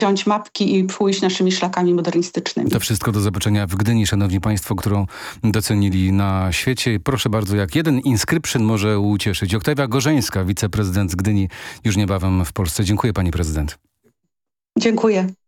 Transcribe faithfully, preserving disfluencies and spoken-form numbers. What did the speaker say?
wziąć mapki i pójść naszymi szlakami modernistycznymi. To wszystko do zobaczenia w Gdyni, szanowni państwo, którą docenili na świecie. Proszę bardzo, jak jeden inskryption może ucieszyć. Oktawia Gorzeńska, wiceprezydent z Gdyni, już niebawem w Polsce. Dziękuję pani prezydent. Dziękuję.